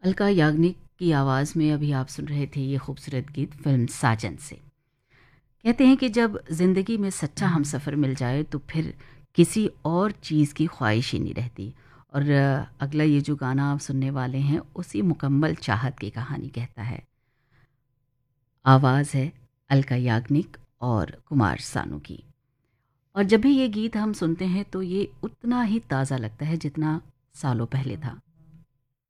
अलका याग्निक की आवाज़ में अभी आप सुन रहे थे ये खूबसूरत गीत फ़िल्म साजन से। कहते हैं कि जब ज़िंदगी में सच्चा हमसफ़र मिल जाए तो फिर किसी और चीज़ की ख्वाहिश ही नहीं रहती। और अगला ये जो गाना आप सुनने वाले हैं उसी मुकम्मल चाहत की कहानी कहता है। आवाज़ है अलका याग्निक और कुमार सानू की। और जब भी ये गीत हम सुनते हैं तो ये उतना ही ताज़ा लगता है जितना सालों पहले था।